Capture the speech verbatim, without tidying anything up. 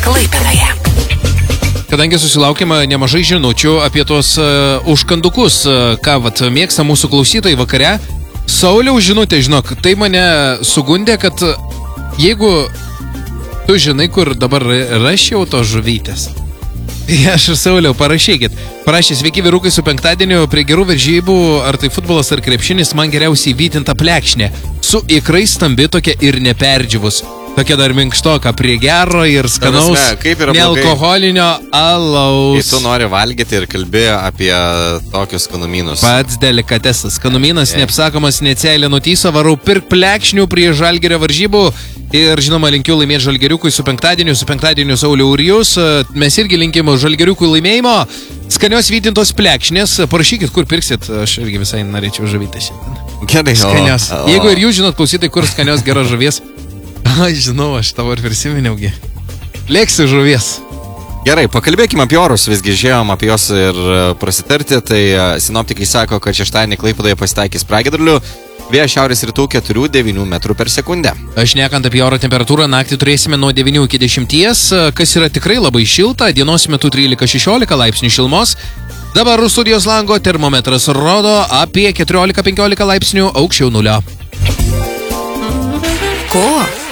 Klaipėdoje. Kadangi susilaukėme nemažai žinučių apie tos uh, užkandukus, uh, ką vat, mėgsta mūsų klausytojai vakare, Sauliau žinutė, žinok, tai mane sugundė, kad jeigu tu žinai, kur dabar rašiau to žuvytės, tai aš ir Sauliau, parašykit. Parašė, sveiki vyrukai su penktadieniu, prie gerų veržybų, ar tai futbolas ar krepšinis, man geriausiai vytinta plekšnė, su ikrai stambi tokia ir neperdžiavus. Tokia dar minkštoka prie gero ir skanaus, nealkoholinio alaus. Kai tu nori valgyti ir kalbėjo apie tokius skanumynus. Pats delikatesas. Skanumynas yeah. neapsakomas, necelė nutyso, varau pirk plekšnių prie Žalgirio varžybų. Ir žinoma, linkiu laimėti Žalgiriukui su penktadieniu, su penktadieniu Sauliau ir jūs. Mes irgi linkime Žalgiriukui laimėjimo. Skanios vytintos plekšnės. Parašykit, kur pirksit. Aš irgi visai norėčiau žuvytę šiandien. Gerai, skanios. O, o. Jeigu ir jūs žinot, klausytai, kur skanios geros žuvies. Aš žinau, aš tavo ir prisiminiaugi. Lėksiu žuvies. Gerai, pakalbėkime apie orus, visgi žiūrėjom apie jos ir prasitarti, tai sinoptikai sako, kad šeštadienį Klaipėdoje pasitaikys pragiedrulių, vėjas šiaurės rytų keturi devyni metrų per sekundę. Aš nekant apie oro temperatūrą, naktį turėsime nuo devynių iki dešimties, kas yra tikrai labai šilta, dienos metu trylika šešiolika laipsnių šilumos. Dabar studijos lango termometras rodo apie keturiolika penkiolika laipsnių aukščiau nulio. Ko